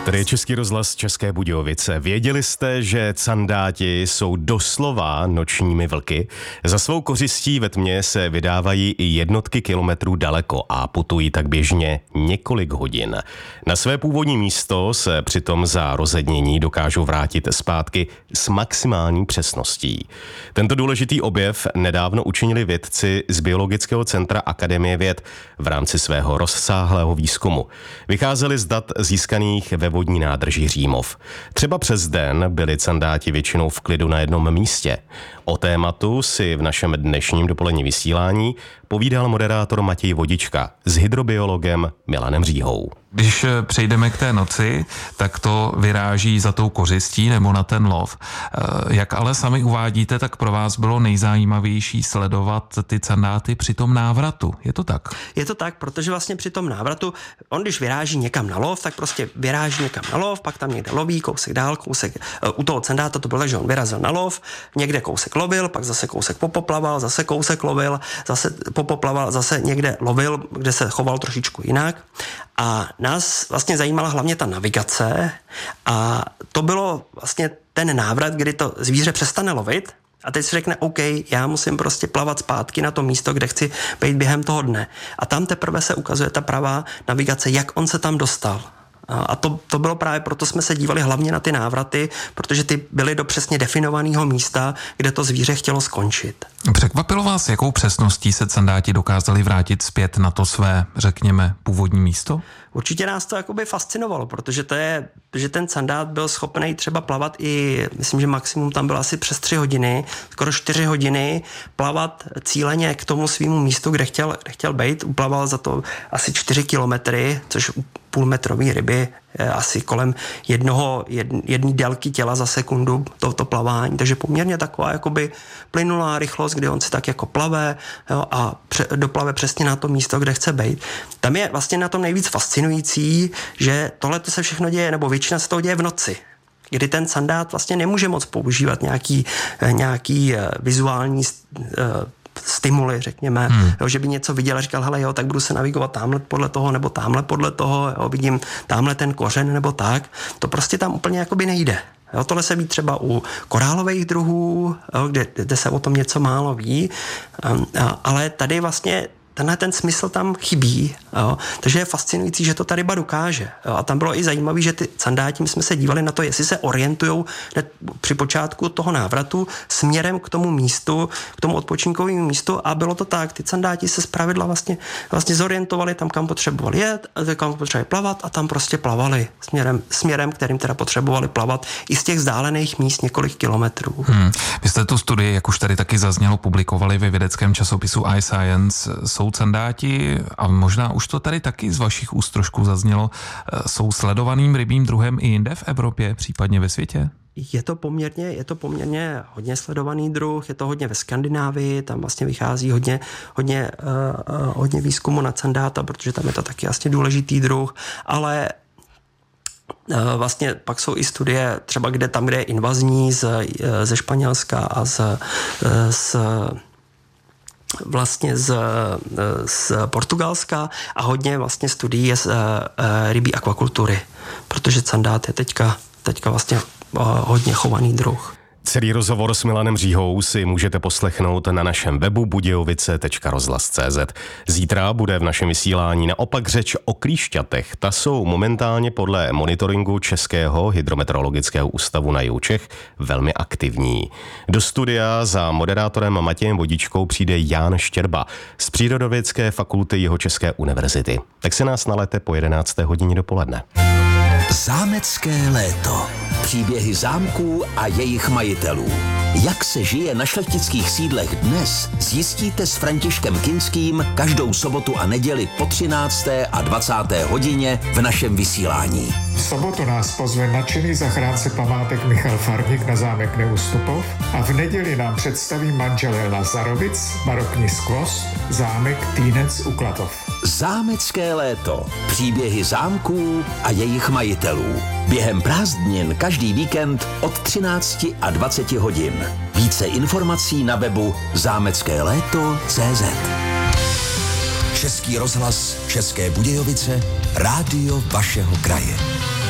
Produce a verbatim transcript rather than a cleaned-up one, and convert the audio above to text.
Tady je Český rozhlas České Budějovice. Věděli jste, že candáti jsou doslova nočními vlky? Za svou kořistí ve tmě se vydávají i jednotky kilometrů daleko a putují tak běžně několik hodin. Na své původní místo se přitom za rozednění dokážou vrátit zpátky s maximální přesností. Tento důležitý objev nedávno učinili vědci z Biologického centra Akademie věd v rámci svého rozsáhlého výzkumu. Vycházeli z dat získaných ve vodní nádrži Římov. Třeba přes den byli candáti většinou v klidu na jednom místě. O tématu si v našem dnešním dopolední vysílání povídal moderátor Matěj Vodička s hydrobiologem Milanem Říhou. Když přejdeme k té noci, tak to vyráží za tou kořistí nebo na ten lov. Jak ale sami uvádíte, tak pro vás bylo nejzajímavější sledovat ty candáty při tom návratu. Je to tak? Je to tak, protože vlastně při tom návratu, on když vyráží někam na lov, tak prostě vyráží někam na lov, pak tam někde loví, kousek dál, kousek. U toho candáta to bylo tak, že on vyrazil na lov, někde kousek lovil, pak zase kousek popoplaval, zase kousek lovil, zase popoplaval, zase někde lovil, kde se choval trošičku jinak. A nás vlastně zajímala hlavně ta navigace a to bylo vlastně ten návrat, kdy to zvíře přestane lovit a teď si řekne, OK, já musím prostě plavat zpátky na to místo, kde chci být během toho dne. A tam teprve se ukazuje ta pravá navigace, jak on se tam dostal. A to, to bylo právě proto jsme se dívali hlavně na ty návraty, protože ty byly do přesně definovaného místa, kde to zvíře chtělo skončit. Překvapilo vás, jakou přesností se candáti dokázali vrátit zpět na to své, řekněme, původní místo? Určitě nás to jakoby fascinovalo, protože to je, že ten candát byl schopný třeba plavat i, myslím, že maximum tam bylo asi přes tři hodiny, skoro čtyři hodiny, plavat cíleně k tomu svýmu místu, kde chtěl, kde chtěl být. Uplaval za to asi čtyři kilometry, což půlmetrový ryby, asi kolem jednoho, jedné délky těla za sekundu tohoto plavání, takže poměrně taková jakoby plynulá rychlost, kdy on si tak jako plave, jo, a pře, doplave přesně na to místo, kde chce být. Tam je vlastně na tom nejvíc fascinující, že tohle se všechno děje, nebo většina se toho děje v noci, kdy ten candát vlastně nemůže moc používat nějaký, nějaký vizuální stimuly, řekněme, hmm. jo, že by něco viděl a říkal, hele jo, tak budu se navigovat tamhle podle toho, nebo tamhle podle toho, jo, vidím tamhle ten kořen, nebo tak. To prostě tam úplně jakoby nejde. Jo, tohle se ví třeba u korálových druhů, jo, kde, kde se o tom něco málo ví, um, a, ale tady vlastně tenhle ten smysl tam chybí, jo. Takže je fascinující, že to ta ryba dokáže. Jo. A tam bylo i zajímavé, že ty candáti, my jsme se dívali na to, jestli se orientujou při počátku toho návratu směrem k tomu místu, k tomu odpočinkovému místu a bylo to tak, ty candáti se zpravidla vlastně, vlastně zorientovali tam, kam potřebovali jet, kam potřebovali plavat a tam prostě plavali směrem, směrem, kterým teda potřebovali plavat i z těch vzdálených míst několik kilometrů. Hmm. Vy jste tu studii, jak už tady taky zaznělo, publikovali ve vědeckém časopisu iScience. Jsou candáti, a možná už to tady taky z vašich úst trošku zaznělo, jsou sledovaným rybím druhem i jinde v Evropě, případně ve světě? Je to poměrně, je to poměrně hodně sledovaný druh, je to hodně ve Skandinávii, tam vlastně vychází hodně, hodně, uh, uh, hodně výzkumu na candáta, protože tam je to taky vlastně důležitý druh, ale uh, vlastně pak jsou i studie třeba kde tam, kde je invazní z, uh, ze Španělska a z, uh, z vlastně z, z Portugalska a hodně vlastně studií je z uh, rybí akvakultury, protože candát je teďka, teďka vlastně uh, hodně chovaný druh. Celý rozhovor s Milanem Říhou si můžete poslechnout na našem webu budějovice tečka rozhlas tečka cé zet. Zítra bude v našem vysílání naopak řeč o klíšťatech. Ta jsou momentálně podle monitoringu Českého hydrometeorologického ústavu na jihu Čech velmi aktivní. Do studia za moderátorem Matějem Vodičkou přijde Jan Štěrba z Přírodovědecké fakulty Jihočeské univerzity. Tak se nás nalete po jedenácté hodině dopoledne. Zámecké léto. Příběhy zámků a jejich majitelů. Jak se žije na šlechtických sídlech dnes, zjistíte s Františkem Kinským každou sobotu a neděli po třinácté a dvacáté hodině v našem vysílání. V sobotu nás pozve nadšený zachránce památek Michal Farník na zámek Neustupov a v neděli nám představí manželé Lazarovic, barokní skvost, zámek Týnec u Klatov. Zámecké léto. Příběhy zámků a jejich majitelů. Během prázdnin každý víkend od třinácti a dvaceti hodin. Více informací na webu zámecké léto tečka cé zet. Český rozhlas České Budějovice, rádio vašeho kraje.